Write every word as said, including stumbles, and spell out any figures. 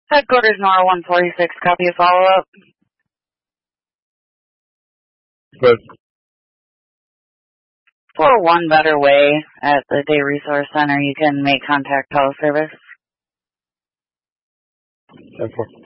Headquarters Nora one forty-six, copy a follow-up. Good. For One Better Way at the Day Resource Center, you can make contact call service. ten four.